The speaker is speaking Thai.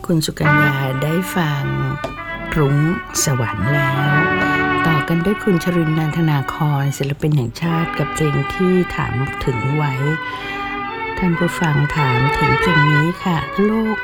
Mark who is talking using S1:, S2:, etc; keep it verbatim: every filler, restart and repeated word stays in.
S1: คุณสุกัญญาได้ฟังรุ้งสวรรค์แล้วต่อกันด้วยคุณชรินทร์นันทนาครศิลปินแห่งชาติกับเพลงที่ถามถึงไว้ท่านผู้ฟังถามถึงเพลงนี้ค่ะโลก